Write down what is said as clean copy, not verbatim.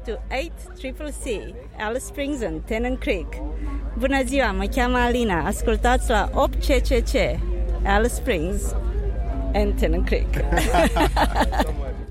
to 8CCC, Alice Springs and Tennant Creek. Bună ziua, mă cheamă Alina. Ascultați la 8CCC, Alice Springs and Tennant Creek.